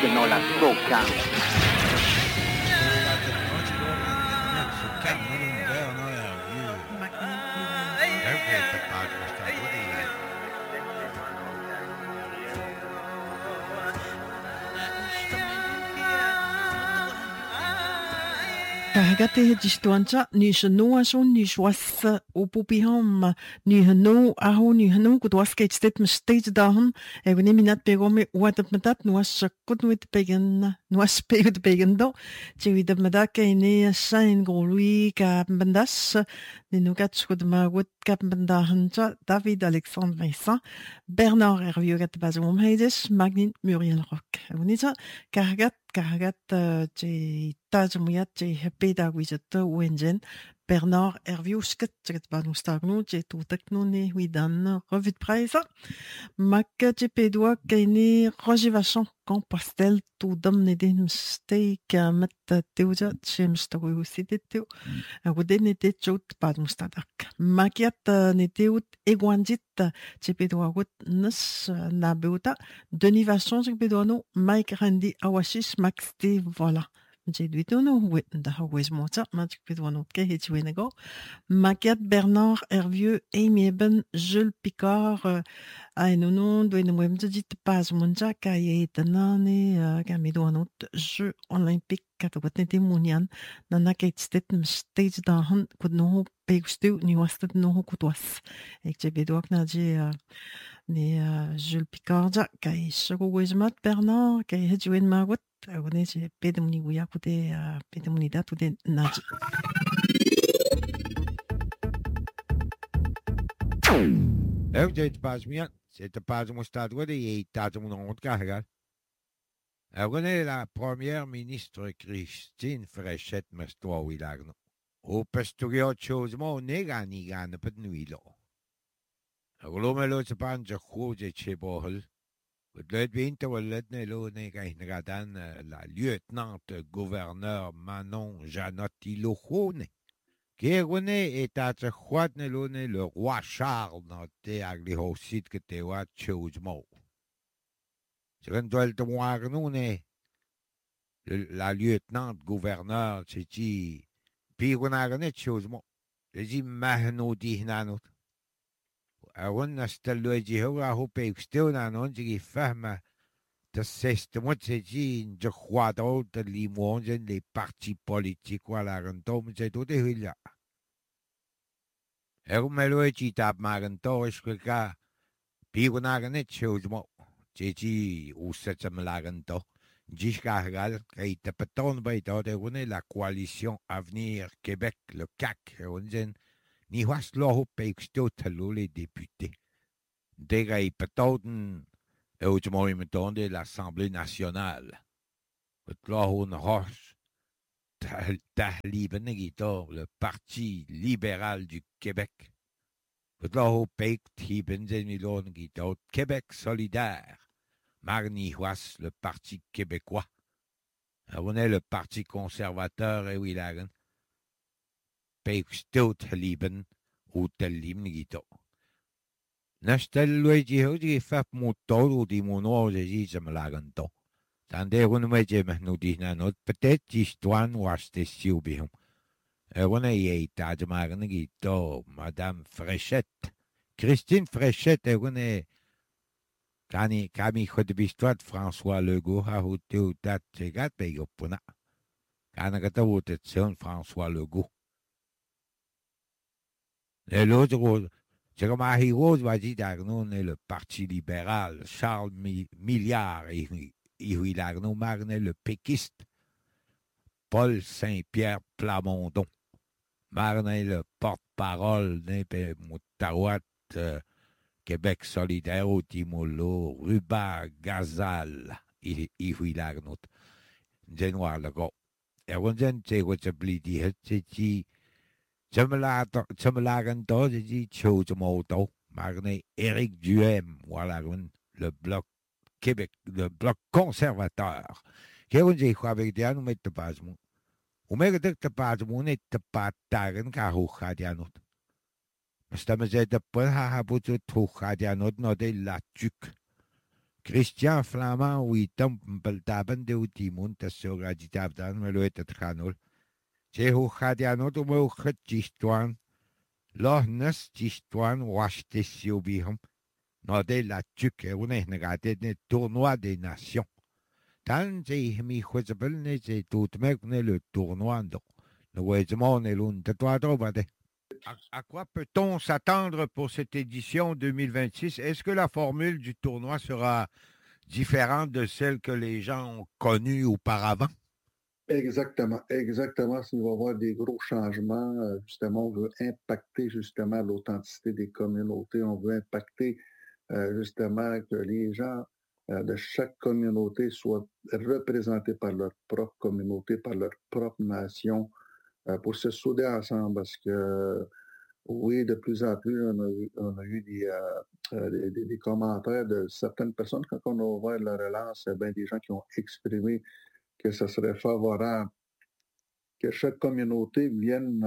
que no la tocan. Kahagate distuancha ni shenua son ni shwas opopihom ni hano aho ni hano kudwas stet me stage dagen e we minat pegome wat met dat nuas kut met pegen nuas pegen pegen do je wi de medak ne sein golui ka bandas ni nugat skud ma gut kap bandahen David Alexandre Vincent Bernard Hervieux gat bazom heides Magnin Muriel Rock unisa kahagat je tajmuyat je pedagogisat wenjen Bernard Hervieux sket gat bazom stagno je tutakno ne widan revue de presse mak je pedwa kaini Roger Vachon quand pastel tout dam ne den steak met teuja chem story siteteu Aguden était tout pas mustadak. Makiat n'était egwanjit chepedoagut nas nabeuta Denis Vachon chepedoano Mike Randy Awashis Max T voilà. J'ai dû tourner ouais d'Hawes Mota Max chepedoano ke hitwenego. Makiat Bernard Hervieux Amy Eben Jules Picard ai non doit mwem dit pas munja kai tanane kamedoano jeu olympique katawatne munian nana kaitstet stage dahan kudno pegstu ni wastat no kutwas ek je bedok naji ni Jules Picard kai sego wezmat Bernard kai hedwen magot awne je pedemni wiya kude pedemni datu de naji C'était pas mon stade et t'as mon honte carrégal. Elle la première ministre Christine Fréchette Mestoa Wilagno. Au pastorio chose mon nega ni gane pas de nuit là. Elle se pan je crois de chez Bohol. Le winter ou le nelo nega inradan la lieutenante gouverneur Manon Janotti Lochone. Kéroné est à ce le roi Charles noté à l'hossit que te wa chose mo. Je dois te voir nous la lieutenant gouverneur c'est dit puis on a gagné chose mo. Je dis mahno di nanot. On a stello di hoa hope still nanon di femme de seste mo c'est dit je crois d'autres limons les partis politiques voilà random c'est tout est là. Erumelo ci tab maganto esqueka pigonagan chose mo ci usat malaganto Giscargal qui te peton by de la coalition Avenir Québec le CAC onzen ni was lo peksto talo les députés dega i peton au de l'Assemblée nationale lo on roche le Parti libéral du Québec. Québec solidaire. Marni Huas, le Parti québécois. On est le Parti conservateur et Willagen. Peikstot lieben ou tel limnigito. Nastel Luigi di fap motor di mono de Zamalaganto. Tandis qu'on me dit nous dit notre peut-être histoire was des siubium. On est tadmarnigito Madame Fréchette. Christine Fréchette on est Kami Chodbistrat François Legault a hoté ou tat segat pegopuna. Kanagata votation François Legault. Et l'autre c'est comme un héros va dire le Parti libéral Charles Milliard et il a nommé le péquiste Paul Saint-Pierre Plamondon. Marne le porte-parole de Moutawat Québec solidaire au Timolo, Ruba Gazal, il a noté. Genoir le go. Et on dit what a bleedy c'est Tchemelaganto, j'ai dit Chomoto, Marne Éric Duhem, voilà le bloc Québec, le bloc conservateur. Qu'est-ce que vous avez dit à nous mettre pas mon? Ou même que tu pas mon et tu pas tagen car au khadianot. Mais ça me dit de pas ha ha pour tout khadianot no de la tuc. Christian Flamand, oui, tombe peltaban de utimun, tas sogaditavdan, meluet tranul. C'est au Khadianot, ou au Khatchistuan, l'ornes Chistuan, washte siobihum, nade la tuque, et on est negate de tournoi des nations. Tant c'est mi chouezabel, c'est tout mec, le tournoi, donc. Le wezmon est l'un de toi, à quoi peut-on s'attendre pour cette édition 2026? Est-ce que la formule du tournoi sera différente de celle que les gens ont connue auparavant? Exactement, exactement. Il va y avoir des gros changements. Justement, on veut impacter justement l'authenticité des communautés. On veut impacter justement que les gens de chaque communauté soient représentés par leur propre communauté, par leur propre nation, pour se souder ensemble. Parce que oui, de plus en plus, on a eu des commentaires de certaines personnes quand on a ouvert la relance. Il y a bien des gens qui ont exprimé que ce serait favorable que chaque communauté vienne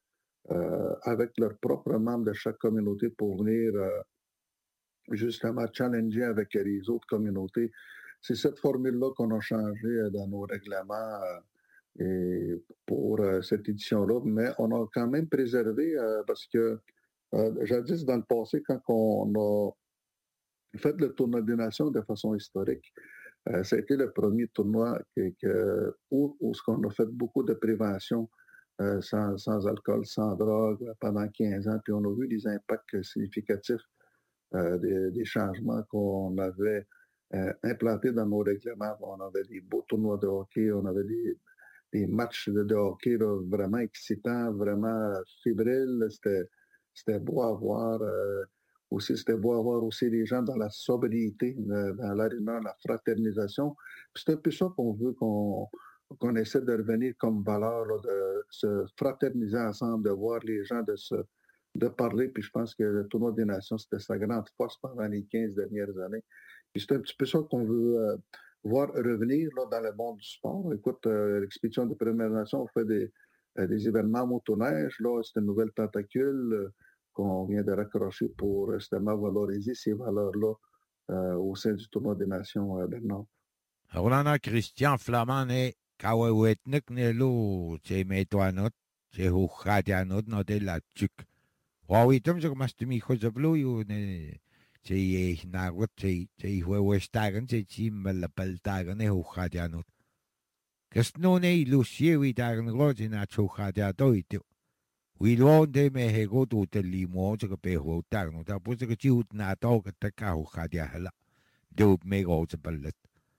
avec leurs propres membres de chaque communauté pour venir justement challenger avec les autres communautés. C'est cette formule-là qu'on a changée dans nos règlements et pour cette édition-là, mais on a quand même préservé parce que jadis, dans le passé, quand on a fait le tournoi des nations de façon historique, ça a été le premier tournoi où on a fait beaucoup de prévention sans alcool, sans drogue pendant 15 ans, puis on a vu des impacts significatifs des changements qu'on avait implantés dans nos règlements. On avait des beaux tournois de hockey, on avait des matchs de hockey là, vraiment excitants, vraiment fébriles. C'était beau à voir. Aussi, c'était beau à voir aussi les gens dans la sobriété, dans l'aréna, la fraternisation. Puis c'est un peu ça qu'on veut qu'on essaie de revenir comme valeur, là, de se fraterniser ensemble, de voir les gens, de parler. Puis je pense que le tournoi des nations, c'était sa grande force pendant les 15 dernières années. Puis c'est un petit peu ça qu'on veut voir revenir là, dans le monde du sport. Écoute, l'expédition des Premières Nations, on fait des événements motoneige. Là, c'est une nouvelle tentacule qu'on vient de raccrocher pour justement valoriser ces valeurs-là au sein du tournoi des nations, Bernard. Rolana Christian Flamand ne kawawetnik ne lo che metuanot che hukhatianot no de la chuk. Wawitum je mastumi khozablu yu ne che ye nagot che huestagan che chim la paltagan ne hukhatianot. Kasno ne lusie wi dagan roje na chukhatiato itu. Wi lo de me he go tu te limo che pe ho tagno ta pu che chi ut na to ke ta ka hukhatiala. Do me go che ballet.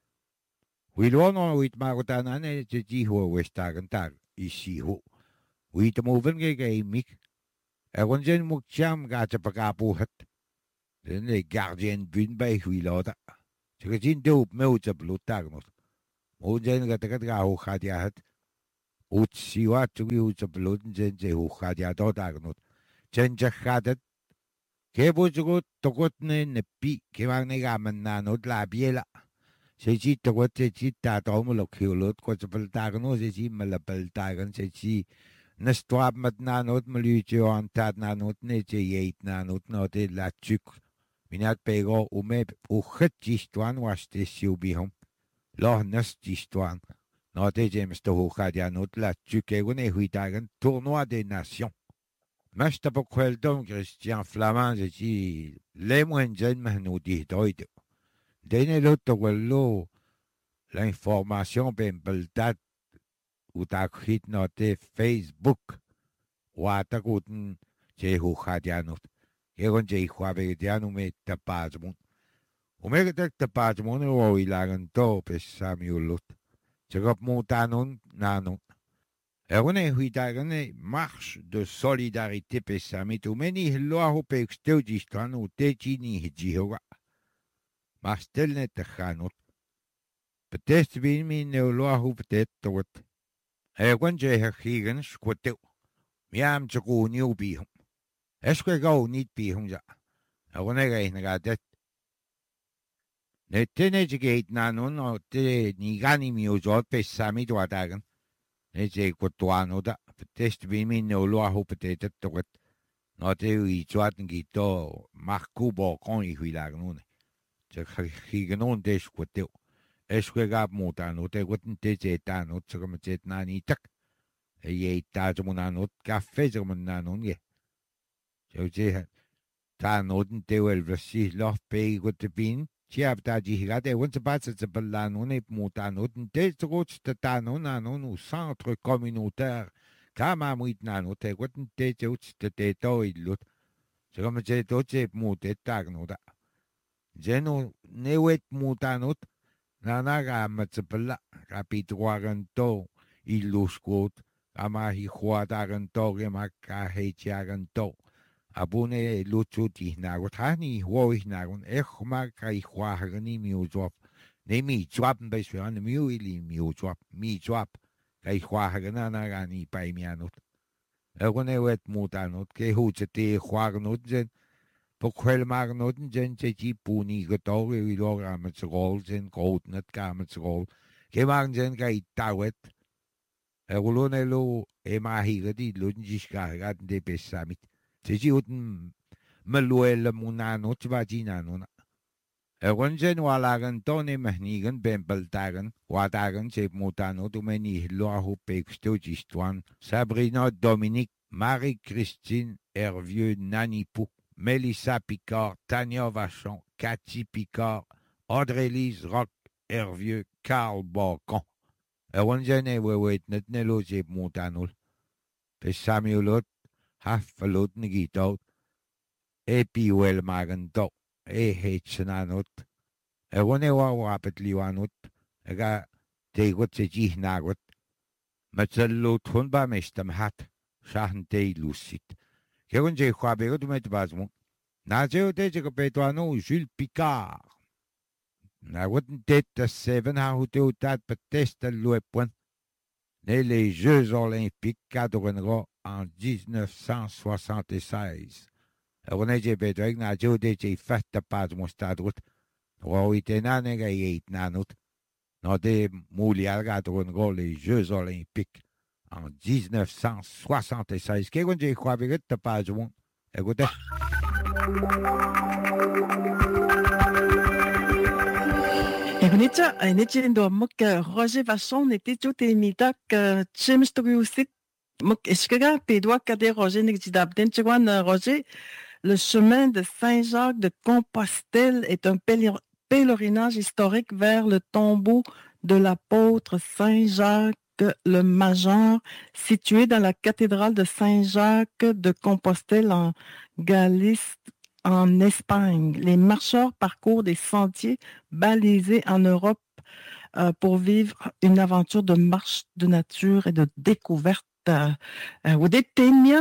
Wilono wit magotanan e te jiho westagan tag isiho. Wit moven ge mik. E gonjen mukcham ga te pakapu het. Den de gardien bun bij wilota. Te gezien doop meute blutagnot. Mojen ga te ga ho khadia het. Ut siwa tu wi te bluten jen je ho khadia do dagnot. Jen je khadet. Ke bojugo togot ne pi ke wang ne ga mananot la biela. Se ci togot se ci ta tomo lo kiolot ko se peltagno se ci me la peltagan se ci ne stwab mat nanot me lucio antat nanot ne ce yeit nanot no te la chuk minat pego u me u het cistuan was te siubihom lo nes cistuan no te james to hadianot la chuk e ne huitagan tournoi des nations Masta po kweldom Christian Flamand se ci le mwenjen mahnudi doide Dene l'autre quello l'information ben beltat ou ta krit note Facebook ou ta kuten je hu khadianut ke gon je khwabe dianu me tapazmun o me que tapazmun o ilagan to pe samiulut je gop montanon nanon on est huitagane marche de solidarité pe samit ou meni lo ho pe exteu distan ou te chini hijiwa Mastel net te ganot. Betest bin mi neoloahu betet tot. Ewan je hergigen squatel. Miam te go nieuw bihom. Esque go niet bihom ja. Ewan ege negadet. Net je gate nanon o te nigani mi ozot pe sami doadagen. Net je quatuano da. Betest bin mi neoloahu betet tot. No te i joaten gito. Marco bo kon i huilagnone. Higanon deshquateo. Esquegab mutanut, egutin tetanut, sagamet nanitak. Ye tajamunanut, café sagamananun ye. Joje tanuten tewel versi lof pe gutbin. Chiab tajihigat, et once about the balanun et mutanut, des routes de tanon anon au centre communautaire. Kamamuit nanut, egutin tejots de teto ilut. Sagamet doce mutet tagnoda. Jeno newet mutanut. Nanaga matsapala, kapitwaganto, iluskot, amahihuataganto, gemakahechiaganto. Abune lututi nagot, hani huoihnagon, echmakaihuahagani miuzwap. Ne mi zwap beswean, miuili miuzwap, mi zwap, kaihuahagananagani paimianut. Egonewet mutanut, ke hutsete huaganut zen. Pokvel magnoten jen tji puni gotog i log amets rol jen godnet gamets rol. Gemagen jen ga tawet. Rolonelo emahiga di lunjiska gat de besamit. Tji uten meluel munanot vaginanona. Ronjen walagan tone mahnigan bembeltagen, wadagen je mutano domeni loaho pekstojistwan, Sabrina Dominique, Marie-Christine Hervieux Nanipou. Mélissa Picard, Tania Vachon, Cathy Picard, Audrey-Lise Roch, Hervieux, Carl Balcon. Ewanjene wewet net neloje montanul. Pe Samuelot, Hafalot nigitot, Epi wel maganto, Hetsenanot. Ewanewa wapet liwanut, Ega tegot se jihnagot. Metzelot hunba mestam hat, Shahante lucid. Kegon je kwabe du met bazmon. Na je de je Pétoano Jules Picard. Na wouldn't date the 7 how to that betest le point. Les Jeux olympiques cadreront en 1976. On a je Pétoig na je de je fait de bazmon stadrut. Roitena nega yeit nanut. Na de moulial cadreront les Jeux olympiques. En 1976. Kegon je kwabe de bazmon. Écoutez. Egunitza, ainetjendo mok Roger Vachon n'était tout imitak James Togusit mok eskaga pedwa kade Roger n'exidab denchwan Roger. Le chemin de Saint-Jacques de Compostelle est un pèlerinage historique vers le tombeau de l'apôtre Saint-Jacques le Major, situé dans la cathédrale de Saint-Jacques de Compostelle en Galice, en Espagne. Les marcheurs parcourent des sentiers balisés en Europe pour vivre une aventure de marche de nature et de découverte. Vous êtes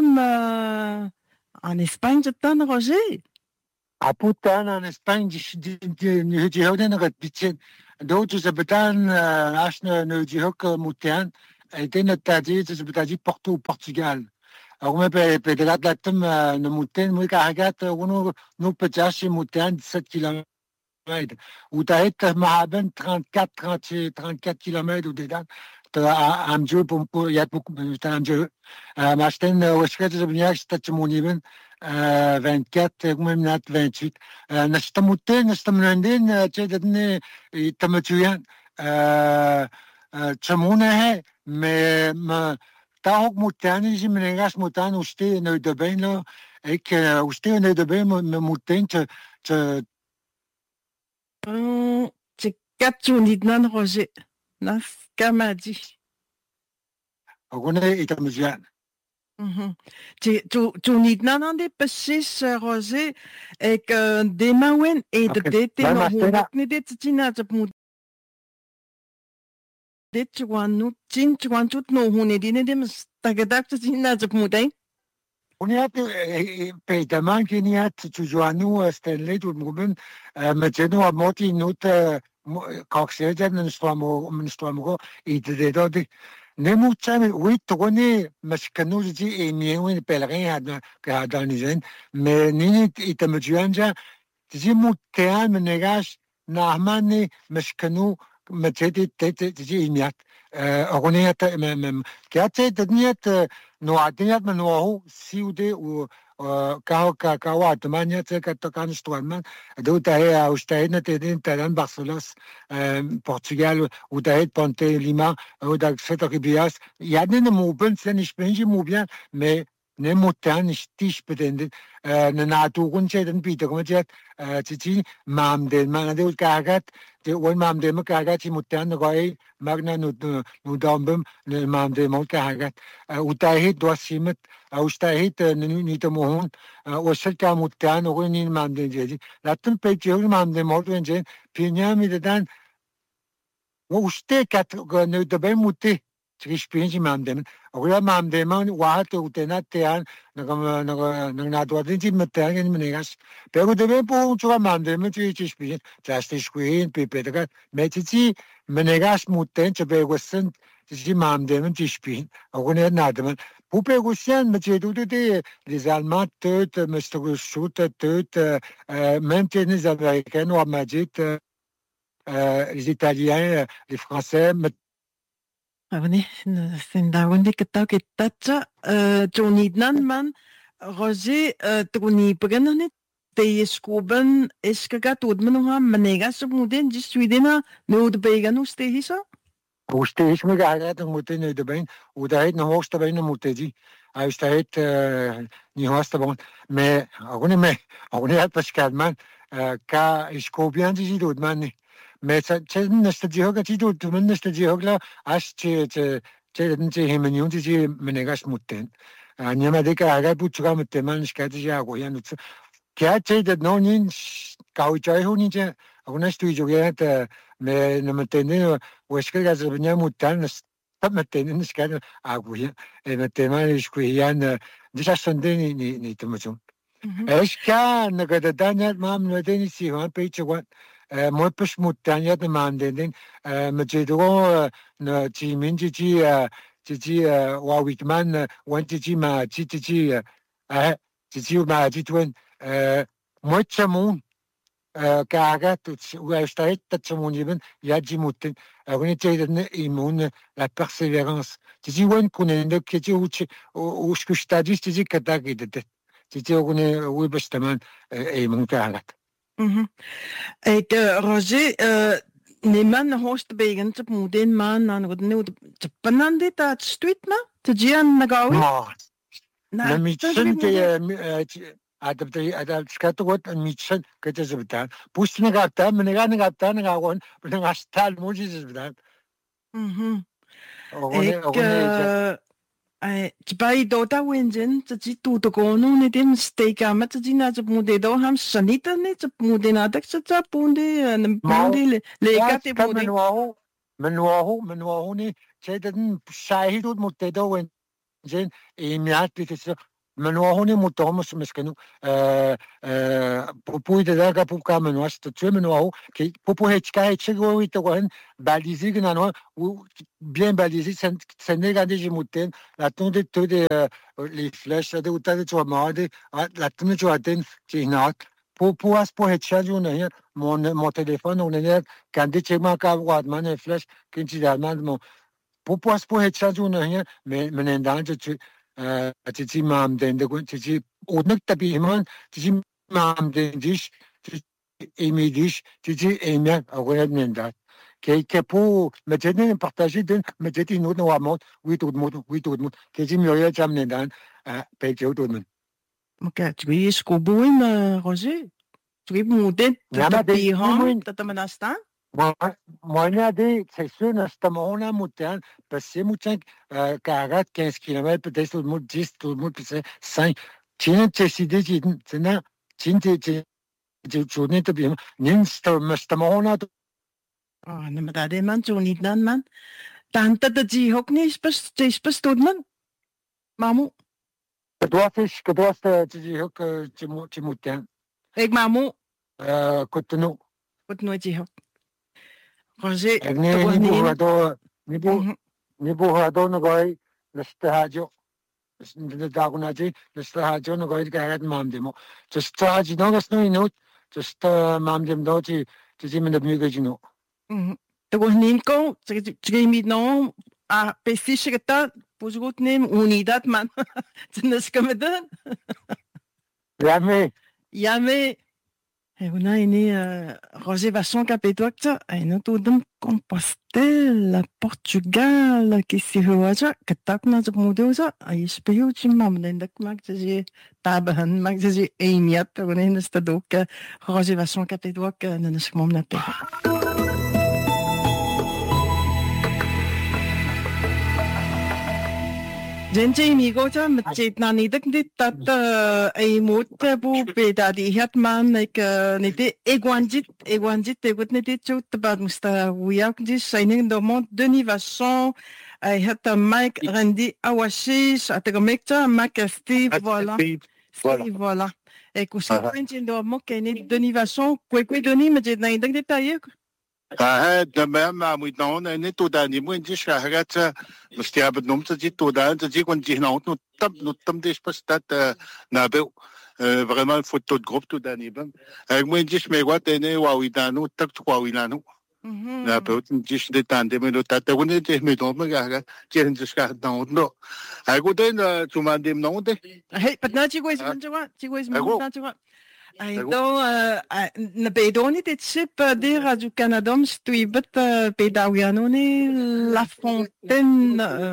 en Espagne, Roger? Aputan en Espagne, je houden het beetje. Dood is betaan als nu je ook moeten. Ik denk dat is betaan Porto Portugal. Ook met de latem de moeten moet ik no pedace moeten 7 kilometer. Hoe dat het maar ben 34 kilometer hoe dat. Am jo pour ya beaucoup am jo. Maar steen waarschijnlijk is op een stadje moet 24 ou même 28. Nastamuten, tjedne, tamatuyan, tsamuna, mais taok mutani, jimengas mutan, uste no de beno, ik uste no de beno, me muten, te captunit nan Roger, nas kamadi. Ogone itamatuyan. Tu niet nanande precies, Roger. Ik de mawen e de dete no hoe ne dit tina te moet. Dit chuan chin chuan tut no hoe ne dine dem tagadak tina te moet hein. On est pe de man qui n'y a tu joanu Stanley tout moment maintenant à moti note coxede menstruamo et de Nemo tjame, oui, tourné, mais que nous dit, et mien, oui, pèlerin dans les jeunes, mais nini, il te me juanja, dis mon théâtre, me négage, n'armane, mais que nous, me t'es, dis, imiat. On est, même, qui a été, de niet, no, adéat, mais no, si ou de, ou kawa Alemania kan Stroman do tahe austahe na teden talan Barcelos Portugal ou tahe Ponte Lima ou da Fetaribias yadne ne moben sen ich bin bien mais ne motan ich tisch bedendet ne naturun den bitte kommt jet titi mam den man de kagat de won mam de kagat ti motan roi magna nu dombum ne mam de mon kagat ou tahe do simet austahe ni de mohon وشركة متان وغنين ما عندنا جدي لا تنبي جيول ما عندنا موضوع جين بينيامي دان وشتى ندبي متى تريش بينجي ما عندنا وغير ما عندنا واحد وتنا تيان نادوادين جي متان يعني منيغاش بيرو دبي بو شو ما عندنا تريش بين تلاستيش كوين بيبتكا ما تجي منيغاش متان تبي وسن تجي ما عندنا تريش بين وغنين نادمان Pour Pérussien, les Allemands, même les Américains, les Italiens, les Français. Sen daawandi kataw kitacha Jonidnan man Roger Toni Brennan te skoben eskaga tudmanuha manegas muden jiswidena no de beganus te hisa واشتهيش مقاعدات الموتين يدبين ودهيت نهوش تبين الموتدي اشتهيت نهوش تبين ما أغني هالبشكال من كا إشكوبيان تجي دود ماني ما تشين نستجيهوك تجي دود من نستجيهوك لا عش تجي همنيون تجي منيغاش موتين نيما ديكا عقاب بوتشغا متمان شكا تجي أغويان كا تجي نونين كاويتشاي هونين تجي أغنى شتوي جوغيات mais ne me tenait où est-ce que les Américains m'ont pas me tenir ce qu'il a agoué et maintenant je suis yann déjà sondé ni te me sont est-ce qu'il ne que de dernière mam ne donne ici un peu tu vois moi plus montagne de mandin me j'ai droit ne jimin ji wa witman wan ji ma ji ma ji twin moi chamon كعجات واشتهيت تتشمونيبن يجي موتين أغني تيدن إيمون لا persévérance تجي وين كنا عندك كتير وش كشتاديش تجي كتاكي دت تجي أغني ويبش تمان إيمون كعجات. Ik Roger niman host begen te moeden man aan het nieuw te panande dat stuit ma te gian nagawi. Na mitsen ada skatot mitsen kete zebtan pust negata negata negawan negastal moji zebtan bij dota wenjen te ji tu to kono ne dem steka ma te ji na te moede do ham sanita ne te moede na tak te punde punde le kate moede منوهو ne teden shahidut moede wenjen imiat te منوهوني متهمس مسكنو بوبو داغا بوكا منواس تشو منوهو كي بوبو هيتشكا هيتشغو ويتوغن باليزي غنانو bien balisé Sénégal des moutons la tonde de les flèches de ou de toi mode la tonde tu attends qui not pour headshot mon téléphone on est quand des chemins ka wad man flèche qui tu demande mon pour headshot mais dans tu تجي ما عمدين دقون تجي ودنك تبيهمان تجي ما عمدين ديش تجي إيمي ديش تجي إيمي أغنى من دات كي كبو مجدين بارتاجي دين مجدين نود نوامون ويتود كي جي ميويا جامن دان بيجيو دون مكا تجي سكوبوين روجي تجي مودين تبيهان تتمناستان Moi, c'est sûr, on montagne, parce que c'est montagne, 15 km, peut-être tout le monde 10, tout le monde peut-être 5. Tiens, décidé, tiens, journée de bien, on a. Ah, ne me dade man, journée nan man. Tante de ji hok ni, spes tout man. Mamu. Que doit ji hok, tu montagne. Ik mamu. Cotonou. Cotonou ji hok. Roger, ni buhado na goy nastahajo dagunaji nastahajo na goy kahat mamdemo just tahaji no gasno inut just mamdem do ti min de mugajino Tagnin ko trimid no a pesishita pusgut nem unidad man tnas kamadan Jamais. Yame. On a Roger Vachon Capetoc, un autre de Compostelle, Portugal, qui s'y voit, que tac na de Modosa, et je peux y m'amener de Magdezi, Tabahan, Magdezi, Emiat, on est un stade, Roger Vachon Capetoc, ne se m'en a pas. Gente amigo cha mchet na ni dak dit tat ai mot bu beda di hat man nek nete egwanjit egut nete chut bad musta wiak dis signing do mont Denis Vachon ai hat Mike Randy Awashish atagomekta Mac Steve voilà Steve voilà et que ça prend do mot kene Denis Vachon quoi Denis mchet na dak détaillé دمام معمودنا نتوداني مو انجيش حاجات مستيعب نوم تجي تودان تجي كون جي هنا نطم ديش بس تات نابو vraiment photo de groupe tout d'anibam moi dis mais quoi t'es wawidano tak wawilano na peu dis de tande mais no tata on est mais donc mais ga tiens dis ka dans no ai den tu mandem non de hey patna chi gois mon tu vois então, na bedoni dit chip de Radio Canada, stuibet pedawianoni La Fontaine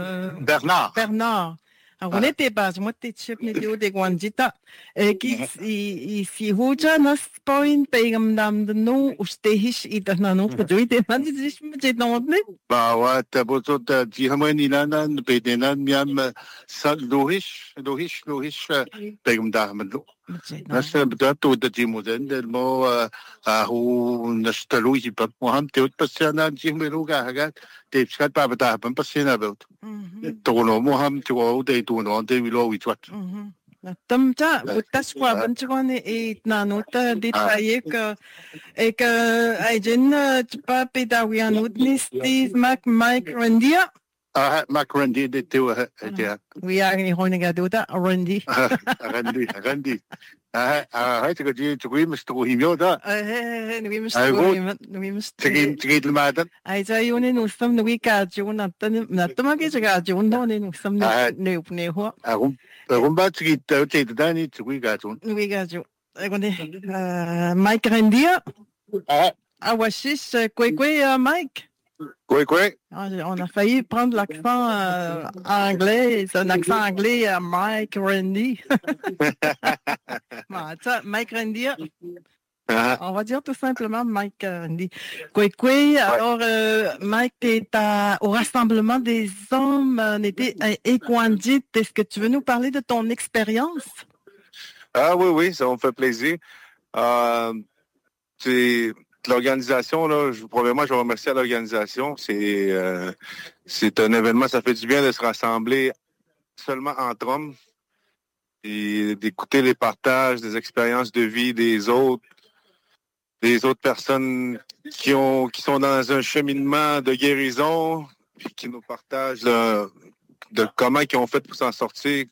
Bernard. On était pas, moi t'es chip ni de Guanjita. Qui si hoja nas point pegam dam de no ustehish itanano pedoite man dis me non ne. Bah ouais, t'as beau tout dire moi ni lana bedena miam sa lohish pegam dam de ناس بدأت ودتي مودن المو هو نشتلو يبقى مهم تود بس أنا جيم بلوغا حاجات تيبسكات بابدا بس هنا بيوت تقولوا مهم تقولوا ده تقولوا ده بيلو ويتوات تمتا وتسوى بنتقون إتنانوتا ديتايك إك أيجن تبا بيداويانوت نستيف مايك رنديا ماك رندي دي تو هتيا ويا هون قادوتا رندي رندي هاي تقولي مستوي ميودا نوي مستوي تجي المادن أي زايوني نوستم نوي كاجون نتما كي كاجون هوني نوستم نيو أقوم بعد تجي داني تقولي كاجون نوي كاجون أقولي مايك رنديا أواشيش كوي مايك Quoi? On a failli prendre l'accent anglais, c'est un accent anglais à Mike Randy. Mike Randy, on va dire tout simplement Mike Randy. Quoi, alors Mike, t'es au rassemblement des hommes, on était à Equandit. Est-ce que tu veux nous parler de ton expérience? Ah oui, ça me fait plaisir. C'est... L'organisation, là, premièrement, je remercie l'organisation. C'est un événement, ça fait du bien de se rassembler seulement entre hommes et d'écouter les partages des expériences de vie des autres personnes qui sont dans un cheminement de guérison, puis qui nous partagent de comment ils ont fait pour s'en sortir,